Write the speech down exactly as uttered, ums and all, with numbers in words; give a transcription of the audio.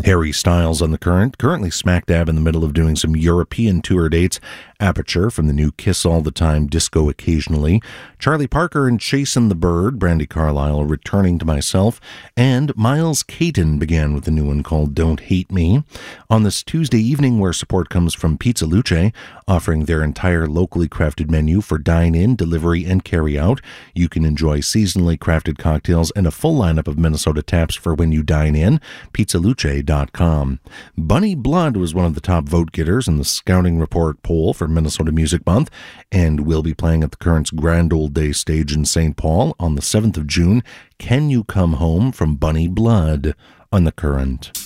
Harry Styles on the Current, currently smack dab in the middle of doing some European tour dates. Aperture from the new Kiss All the Time disco occasionally. Charlie Parker and Chasin' the Bird, Brandi Carlile returning to Myself, and Miles Caton began with a new one called Don't Hate Me. On this Tuesday evening, where support comes from Pizza Luce, offering their entire locally crafted menu for dine-in, delivery, and carry-out. You can enjoy seasonally crafted cocktails and a full lineup of Minnesota taps for when you dine in. pizza luce dot com. Bunny Blood was one of the top vote getters in the Scouting Report poll for Minnesota Music Month, and will be playing at the Current's Grand Old Day stage in Saint Paul on the seventh of June. Can You Come Home from Bunny Blood on the Current.